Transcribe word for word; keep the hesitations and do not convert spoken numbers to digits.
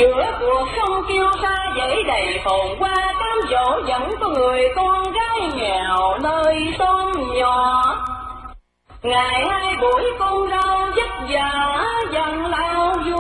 Giữa cuộc sống kiêu sa dễ đầy phồn qua, cám dỗ vẫn có người con gái nghèo nơi xóm nhỏ. Ngày hai buổi con rau vất vả dần lao vua.